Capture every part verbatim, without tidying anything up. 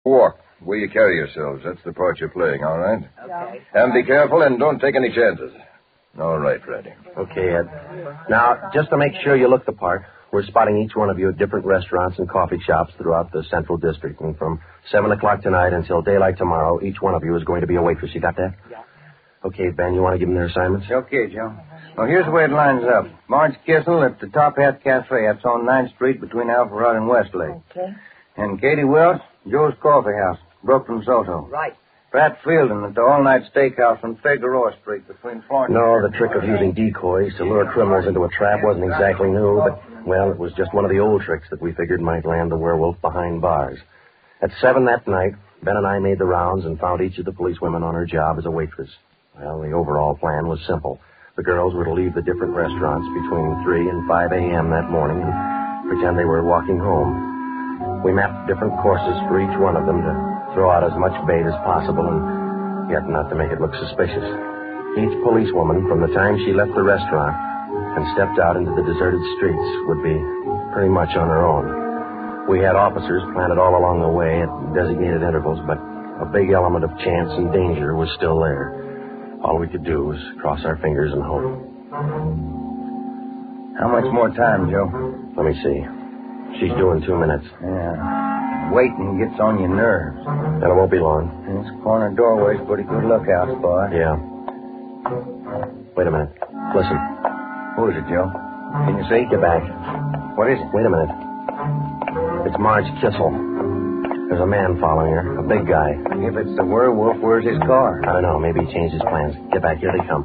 Walk. The way you carry yourselves. That's the part you're playing, all right? Okay. And be careful and don't take any chances. All right, Friday. Okay, Ed. Now, just to make sure you look the part, we're spotting each one of you at different restaurants and coffee shops throughout the Central District. And from seven o'clock tonight until daylight tomorrow, each one of you is going to be a waitress. You got that? Yeah. Okay, Ben, you want to give them their assignments? Okay, Joe. Well, here's the way it lines up. Marge Kissel at the Top Hat Cafe. That's on ninth Street between Alpharetta and Westlake. Okay. And Katie Welch, Joe's Coffee House, Brooklyn, Soto. Right. Pat Fielding at the All-Night Steakhouse on Figueroa Street between Florence. No, the trick of using decoys to lure criminals into a trap wasn't exactly new, but, well, it was just one of the old tricks that we figured might land the werewolf behind bars. At seven that night, Ben and I made the rounds and found each of the policewomen on her job as a waitress. Well, the overall plan was simple. The girls were to leave the different restaurants between three and five a.m. that morning and pretend they were walking home. We mapped different courses for each one of them to throw out as much bait as possible and yet not to make it look suspicious. Each policewoman, from the time she left the restaurant and stepped out into the deserted streets, would be pretty much on her own. We had officers planted all along the way at designated intervals, but a big element of chance and danger was still there. All we could do was cross our fingers and hope. How much more time, Joe? Let me see. She's doing two minutes. Yeah. Waiting gets on your nerves. And it won't be long. This corner doorway's pretty good lookout spot. Yeah. Wait a minute. Listen. Who is it, Joe? Can you see? Get back. What is it? Wait a minute. It's Marge Kissel. There's a man following her, a big guy. If it's the werewolf, where's his car? I don't know. Maybe he changed his plans. Get back. Here they come.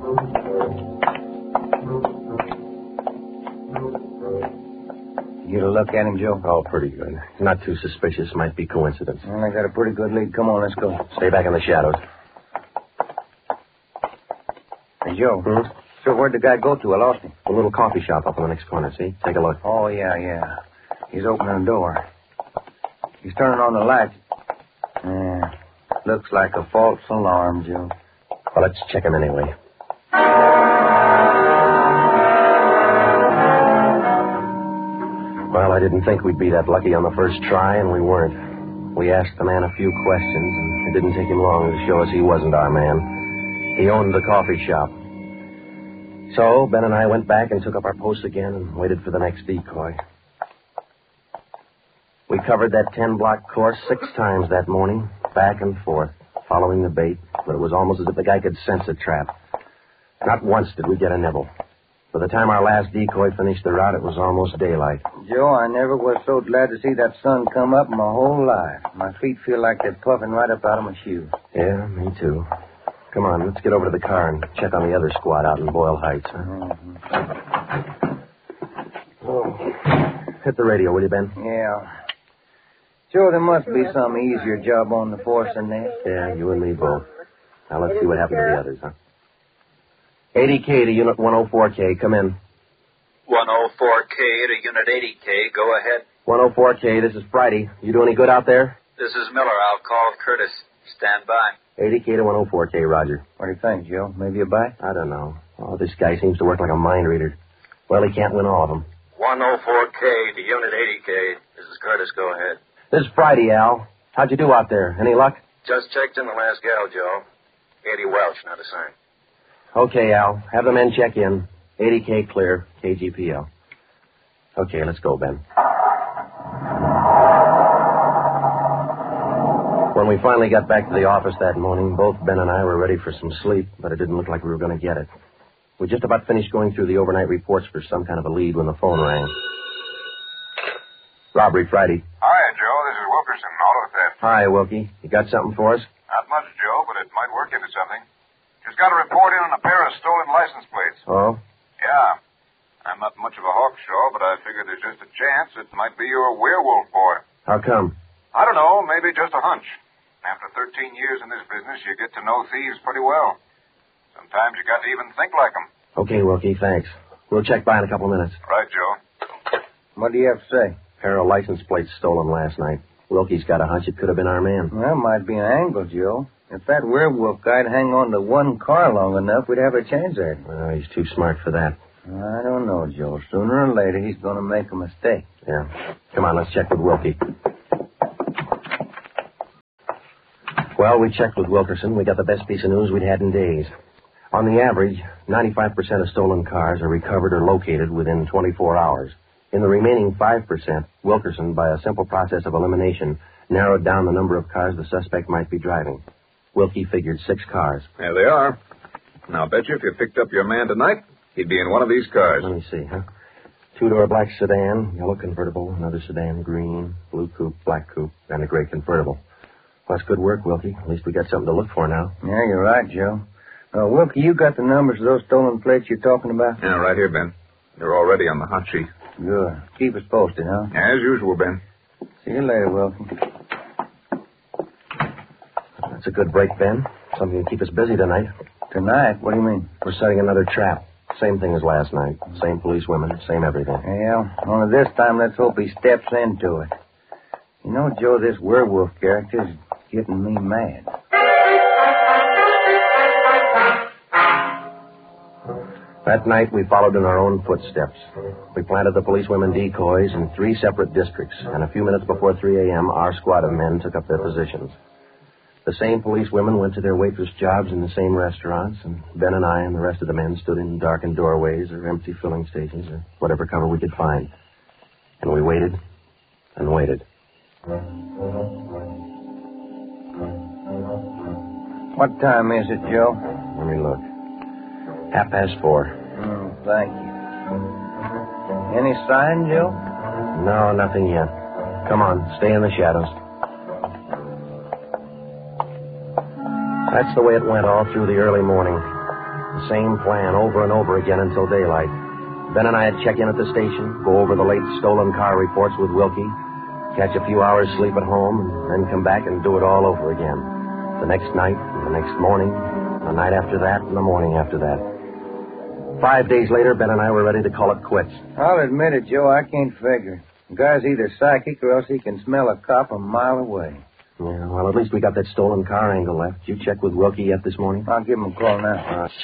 You get a look at him, Joe? Oh, pretty good. Not too suspicious. Might be coincidence. Well, I got a pretty good lead. Come on, let's go. Stay back in the shadows. Hey, Joe. Hmm? So where'd the guy go to? I lost him. A little coffee shop up in the next corner, see? Take a look. Oh, yeah, yeah. He's opening the door. He's turning on the light. Yeah. Looks like a false alarm, Joe. Well, let's check him anyway. Well, I didn't think we'd be that lucky on the first try, and we weren't. We asked the man a few questions, and it didn't take him long to show us he wasn't our man. He owned the coffee shop. So, Ben and I went back and took up our posts again and waited for the next decoy. We covered that ten-block course six times that morning, back and forth, following the bait, but it was almost as if the guy could sense a trap. Not once did we get a nibble. By the time our last decoy finished the route, it was almost daylight. Joe, I never was so glad to see that sun come up in my whole life. My feet feel like they're puffing right up out of my shoes. Yeah, me too. Come on, let's get over to the car and check on the other squad out in Boyle Heights. Huh? Mm-hmm. Oh. Hit the radio, will you, Ben? Yeah. Joe, there must be some easier job on the force than this. Yeah, you and me both. Now, let's see what happened to the others, huh? eighty K to Unit one oh four K. Come in. one oh four K to Unit eighty K. Go ahead. one oh four K, this is Friday. You do any good out there? This is Miller. I'll call Curtis. Stand by. eighty K to one oh four K, Roger. What do you think, Joe? Maybe a bite? I don't know. Oh, this guy seems to work like a mind reader. Well, he can't win all of them. one oh four K to Unit eighty K. This is Curtis. Go ahead. This is Friday, Al. How'd you do out there? Any luck? Just checked in the last gal, Joe. Katie Welch, not a sign. Okay, Al. Have the men check in. eighty K clear. K G P L. Okay, let's go, Ben. When we finally got back to the office that morning, both Ben and I were ready for some sleep, but it didn't look like we were going to get it. We just about finished going through the overnight reports for some kind of a lead when the phone rang. Robbery Friday. Hi, Joe. This is Wilkerson, auto theft. Hi, Wilkie. You got something for us? Not much, Joe, but it might work into something. Just got a report in on a pair of stolen license plates. Oh? Yeah. I'm not much of a hawkshaw, but I figure there's just a chance it might be your werewolf boy. How come? I don't know. Maybe just a hunch. After thirteen years in this business, you get to know thieves pretty well. Sometimes you got to even think like them. Okay, Wilkie, thanks. We'll check by in a couple of minutes. Right, Joe. What do you have to say? Pair of license plates stolen last night. Wilkie's got a hunch it could have been our man. Well, that might be an angle, Joe. If that werewolf guy'd hang on to one car long enough, we'd have a chance at it. Well, he's too smart for that. I don't know, Joe. Sooner or later, he's going to make a mistake. Yeah. Come on, let's check with Wilkie. Well, we checked with Wilkerson. We got the best piece of news we'd had in days. On the average, ninety-five percent of stolen cars are recovered or located within twenty-four hours. In the remaining five percent, Wilkerson, by a simple process of elimination, narrowed down the number of cars the suspect might be driving. Wilkie figured six cars. There they are. Now, I'll bet you if you picked up your man tonight, he'd be in one of these cars. Let me see, huh? Two-door black sedan, yellow convertible, another sedan, green, blue coupe, black coupe, and a gray convertible. Well, that's good work, Wilkie. At least we got something to look for now. Yeah, you're right, Joe. Uh, Wilkie, you got the numbers of those stolen plates you're talking about? Yeah, right here, Ben. They're already on the hot sheet. Good. Keep us posted, huh? As usual, Ben. See you later, Wilkie. That's a good break, Ben. Something to keep us busy tonight. Tonight? What do you mean? We're setting another trap. Same thing as last night. Same police women, same everything. Yeah, only this time let's hope he steps into it. You know, Joe, this werewolf character's getting me mad. That night, we followed in our own footsteps. We planted the policewomen decoys in three separate districts, and a few minutes before three a.m., our squad of men took up their positions. The same policewomen went to their waitress jobs in the same restaurants, and Ben and I and the rest of the men stood in darkened doorways or empty filling stations or whatever cover we could find. And we waited and waited. What time is it, Joe? Let me look. Half past four. Oh, thank you. Any sign, Joe? No, nothing yet. Come on, stay in the shadows. That's the way it went all through the early morning. The same plan over and over again until daylight. Ben and I would check in at the station, go over the late stolen car reports with Wilkie, catch a few hours sleep at home, and then come back and do it all over again. The next night, and the next morning, the night after that, and the morning after that. Five days later, Ben and I were ready to call it quits. I'll admit it, Joe, I can't figure. The guy's either psychic or else he can smell a cop a mile away. Yeah, well, at least we got that stolen car angle left. You check with Wilkie yet this morning? I'll give him a call now. All right.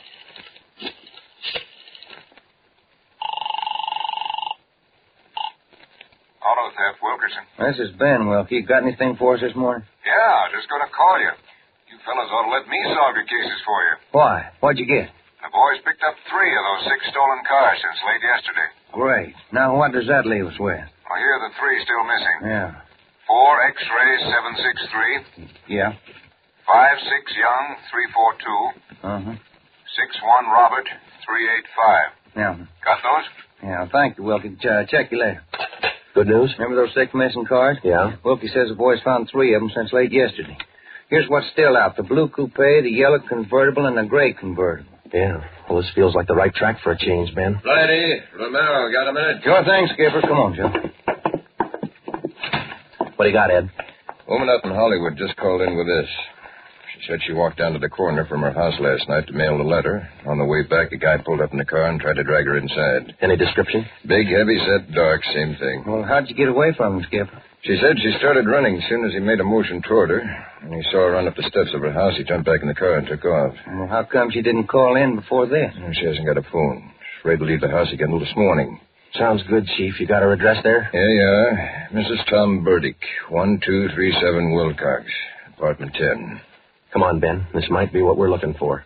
Auto theft, Wilkerson. This is Ben, Wilkie. You got anything for us this morning? Yeah, just going to call you. You fellas ought to let me solve your cases for you. Why? What'd you get? The boys picked up three of those six stolen cars since late yesterday. Great. Now, what does that leave us with? Well, here are the three still missing. Yeah. Four X-ray seven six three. Yeah. Five six Young three four two. Uh-huh. Six one Robert three eight five. Yeah. Got those? Yeah, thank you, Wilkie. Ch- check you later. Good news? Remember those six missing cars? Yeah. Wilkie says the boys found three of them since late yesterday. Here's what's still out. The blue coupe, the yellow convertible, and the gray convertible. Yeah. Well, this feels like the right track for a change, Ben. Righty. Romero, got a minute? Sure thing, Skipper. Come on, Joe. What do you got, Ed? Woman up in Hollywood just called in with this. She said she walked down to the corner from her house last night to mail a letter. On the way back, a guy pulled up in the car and tried to drag her inside. Any description? Big, heavy set, dark, same thing. Well, how'd you get away from him, Skipper? She said she started running as soon as he made a motion toward her. When he saw her run up the steps of her house, he jumped back in the car and took off. Well, how come she didn't call in before this? She hasn't got a phone. She's ready to leave the house again this morning. Sounds good, Chief. You got her address there? Here you are. Missus Tom Burdick, one two three seven Wilcox, apartment ten. Come on, Ben. This might be what we're looking for.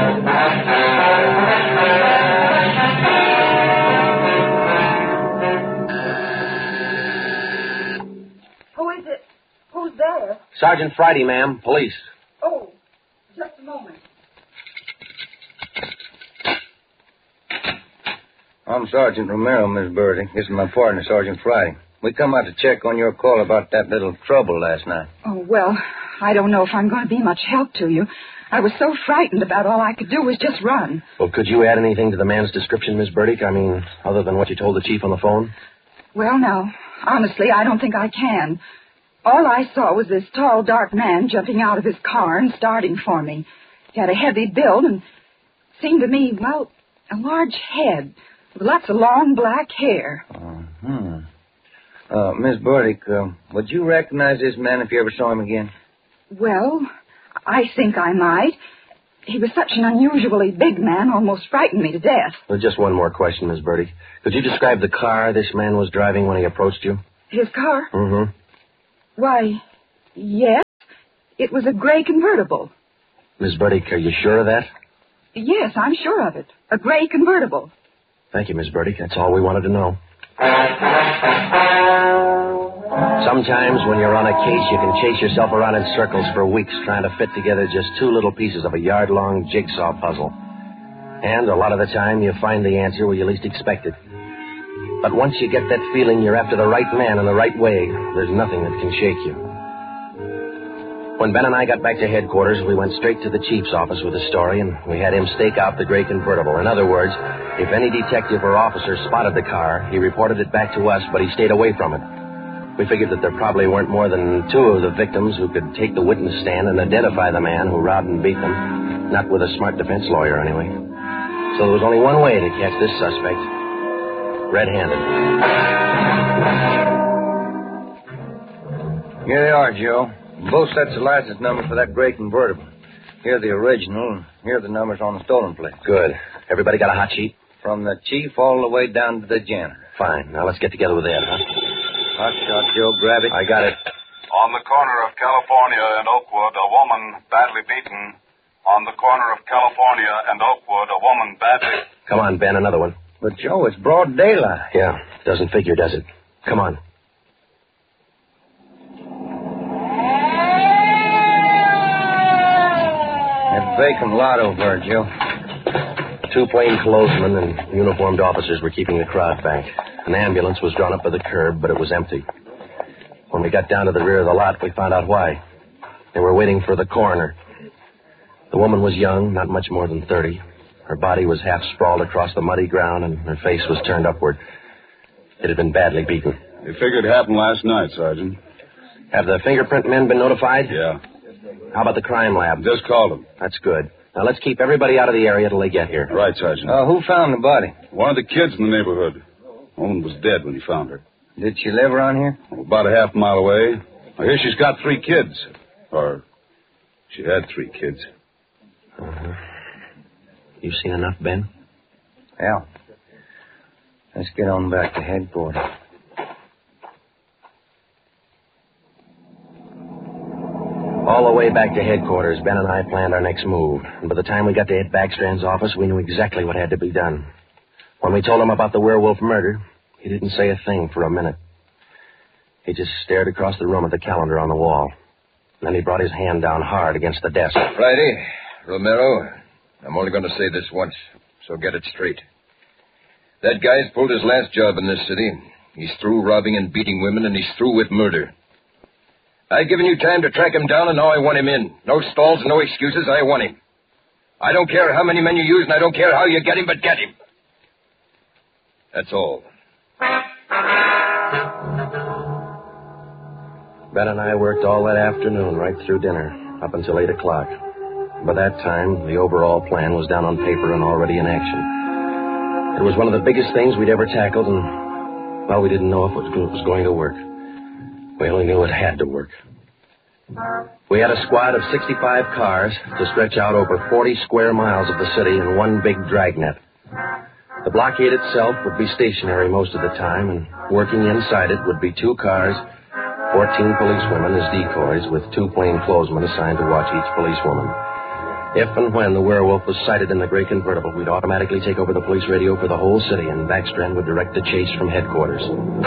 Who is it? Who's there? Sergeant Friday, ma'am. Police. Oh, just a moment. I'm Sergeant Romero, Miss Burdick. This is my partner, Sergeant Friday. We come out to check on your call about that little trouble last night. Oh, well, I don't know if I'm going to be much help to you. I was so frightened about all I could do was just run. Well, could you add anything to the man's description, Miss Burdick? I mean, other than what you told the chief on the phone? Well, now, honestly, I don't think I can. All I saw was this tall, dark man jumping out of his car and starting for me. He had a heavy build and seemed to me, well, a large head with lots of long black hair. Uh-huh. Uh, Miss Burdick, uh, would you recognize this man if you ever saw him again? Well, I think I might. He was such an unusually big man, almost frightened me to death. Well, just one more question, Miss Burdick. Could you describe the car this man was driving when he approached you? His car? Mm-hmm. Why, yes. It was a gray convertible. Miss Burdick, are you sure of that? Yes, I'm sure of it. A gray convertible. Thank you, Miss Burdick. That's all we wanted to know. Sometimes when you're on a case, you can chase yourself around in circles for weeks trying to fit together just two little pieces of a yard-long jigsaw puzzle. And a lot of the time, you find the answer where you least expect it. But once you get that feeling you're after the right man in the right way, there's nothing that can shake you. When Ben and I got back to headquarters, we went straight to the chief's office with the story, and we had him stake out the gray convertible. In other words, if any detective or officer spotted the car, he reported it back to us, but he stayed away from it. We figured that there probably weren't more than two of the victims who could take the witness stand and identify the man who robbed and beat them. Not with a smart defense lawyer, anyway. So there was only one way to catch this suspect. Red-handed. Here they are, Joe. Both sets of license numbers for that gray convertible. Here the original, and here the numbers on the stolen plate. Good. Everybody got a hot sheet? From the chief all the way down to the janitor. Fine. Now let's get together with Ed, huh? Hot shot, Joe. Grab it. I got it. On the corner of California and Oakwood, a woman badly beaten. On the corner of California and Oakwood, a woman badly... Come on, Ben, another one. But, Joe, it's broad daylight. Yeah, doesn't figure, does it? Come on. That vacant lot over there, Joe. Two plainclothesmen and uniformed officers were keeping the crowd back. An ambulance was drawn up by the curb, but it was empty. When we got down to the rear of the lot, we found out why. They were waiting for the coroner. The woman was young, not much more than thirty. Her body was half sprawled across the muddy ground, and her face was turned upward. It had been badly beaten. They figured it happened last night, Sergeant. Have the fingerprint men been notified? Yeah. How about the crime lab? Just called them. That's good. Now let's keep everybody out of the area till they get here. Right, Sergeant. Uh, who found the body? One of the kids in the neighborhood. Woman was dead when he found her. Did she live around here? About a half mile away. I hear she's got three kids. Or she had three kids. Uh-huh. You seen enough, Ben? Yeah. Let's get on back to headquarters. All the way back to headquarters, Ben and I planned our next move. And by the time we got to Ed Backstrand's office, we knew exactly what had to be done. When we told him about the werewolf murder, he didn't say a thing for a minute. He just stared across the room at the calendar on the wall. Then he brought his hand down hard against the desk. Friday, Romero, I'm only going to say this once, so get it straight. That guy's pulled his last job in this city. He's through robbing and beating women, and he's through with murder. I've given you time to track him down, and now I want him in. No stalls, no excuses. I want him. I don't care how many men you use, and I don't care how you get him, but get him. That's all. Ben and I worked all that afternoon, right through dinner, up until eight o'clock. By that time, the overall plan was down on paper and already in action. It was one of the biggest things we'd ever tackled, and, well, we didn't know if it was going to work. We only knew it had to work. We had a squad of sixty-five cars to stretch out over forty square miles of the city in one big dragnet. The blockade itself would be stationary most of the time, and working inside it would be two cars, fourteen policewomen as decoys, with two plainclothesmen assigned to watch each policewoman. If and when the werewolf was sighted in the gray convertible, we'd automatically take over the police radio for the whole city, and Backstrand would direct the chase from headquarters.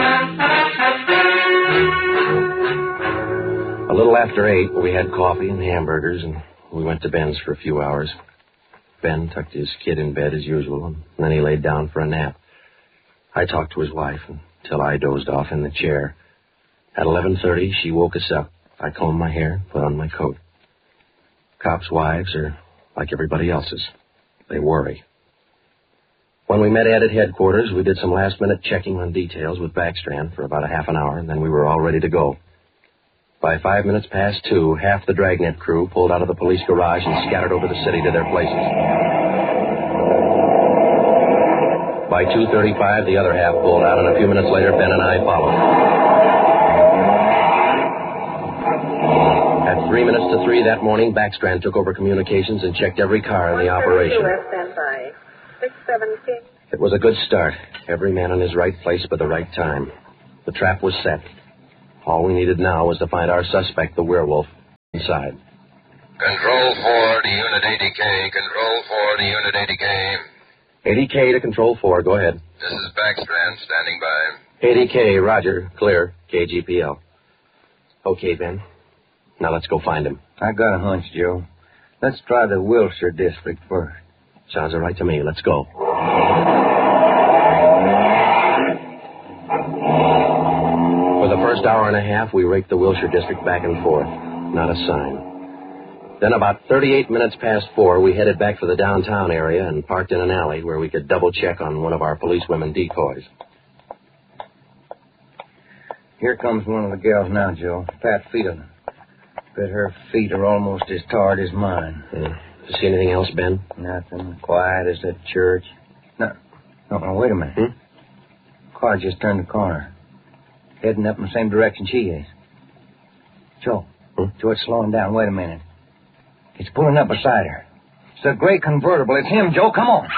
A little after eight, we had coffee and hamburgers, and we went to Ben's for a few hours. Ben tucked his kid in bed as usual, and then he laid down for a nap. I talked to his wife until I dozed off in the chair. At eleven thirty, she woke us up. I combed my hair, put on my coat. Cops' wives are like everybody else's. They worry. When we met Ed at headquarters, we did some last-minute checking on details with Backstrand for about a half an hour, and then we were all ready to go. By five minutes past two, half the dragnet crew pulled out of the police garage and scattered over the city to their places. By two thirty-five, the other half pulled out, and a few minutes later, Ben and I followed. At three minutes to three that morning, Backstrand took over communications and checked every car in the operation. It was a good start. Every man in his right place by the right time. The trap was set. All we needed now was to find our suspect, the werewolf, inside. Control four to Unit eighty K. Control four to Unit eighty K. eighty K to Control four. Go ahead. This is Backstrand, standing by. eighty K, roger. Clear. K G P L. Okay, Ben. Now let's go find him. I got a hunch, Joe. Let's try the Wilshire district first. Sounds all right to me. Let's go. For the first hour and a half, we raked the Wilshire district back and forth. Not a sign. Then about thirty-eight minutes past four, we headed back for the downtown area and parked in an alley where we could double-check on one of our policewomen decoys. Here comes one of the gals now, Joe. Pat Field. Bet her feet are almost as tarred as mine. Yeah. You see anything else, Ben? Nothing. Quiet as that church. No, no, no wait a minute. Hmm? Car just turned the corner. Heading up in the same direction she is. Joe. Hmm? Joe, it's slowing down. Wait a minute. It's pulling up beside her. It's a gray convertible. It's him, Joe. Come on.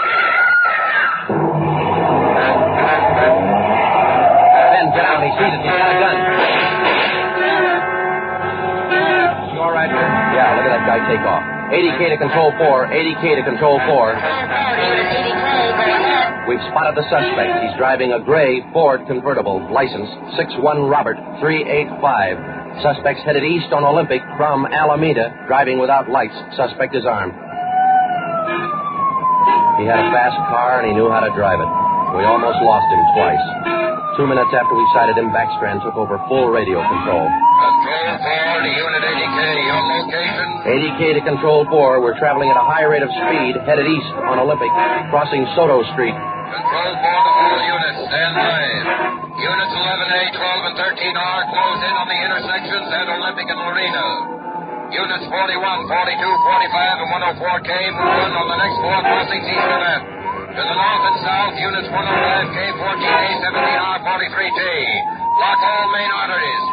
Ben, get out. He sees it. He's got a gun. You all right, Ben? Yeah, look at that guy take off. eighty K to Control four. eighty K to Control four. We've spotted the suspect. He's driving a gray Ford convertible, license six one Robert three eight five. Suspect's headed east on Olympic from Alameda, driving without lights. Suspect is armed. He had a fast car and he knew how to drive it. We almost lost him twice. Two minutes after we sighted him, Backstrand took over full radio control. Control four to Unit eighty K. Your location? eighty K to Control four. We're traveling at a high rate of speed, headed east on Olympic, crossing Soto Street. Control four to all units. Stand by. Units eleven A, twelve, and thirteen R close in on the intersections at Olympic and Marina. Units forty-one, forty-two, forty-five, and one oh four K move in on the next four crossings east of that. To the north and south, units one oh five K, fourteen A, seventeen R, forty-three T. Block all main arteries.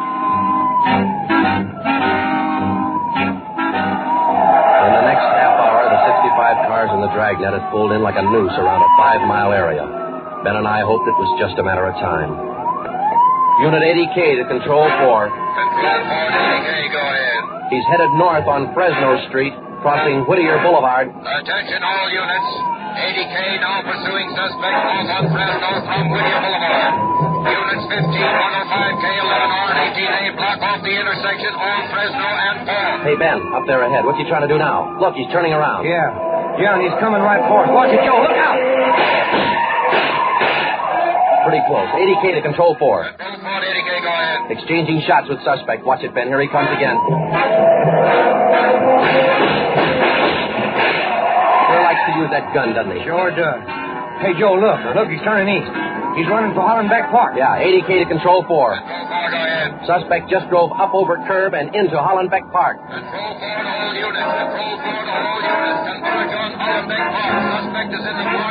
In the next half hour, the sixty-five cars in the dragnet had pulled in like a noose around a five-mile area. Ben and I hoped it was just a matter of time. Unit eighty K to Control four. Control four to eighty K, go ahead. He's headed north on Fresno Street, crossing Whittier Boulevard. Attention all units. eighty K now pursuing suspect north on Fresno from Whittier Boulevard. Units fifteen, one oh five K, eleven R, and eighteen A block off the intersection on Fresno and four. Hey, Ben, up there ahead. What's he trying to do now? Look, he's turning around. Yeah. Yeah, and he's coming right for us. Watch it, Joe. Look out. Pretty close. eighty K to Control four. Control four to eighty K, go ahead. Exchanging shots with suspect. Watch it, Ben. Here he comes again. Sure likes to use that gun, doesn't he? Sure does. Hey, Joe, look. Look, he's turning east. He's running for Hollenbeck Park. Yeah, eighty K to Control four. Control four, go ahead. Suspect just drove up over curb and into Hollenbeck Park. Control four to all units. Control four to all units. Converge on Hollenbeck Park. Suspect is in the park.